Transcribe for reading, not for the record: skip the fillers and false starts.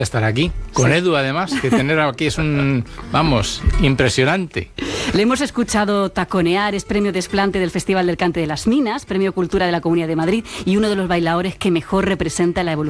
estar aquí, con Edu además, que tener aquí es impresionante. Le hemos escuchado taconear, es premio Desplante del Festival del Cante de las Minas, premio Cultura de la Comunidad de Madrid y uno de los bailadores que mejor representa la evolución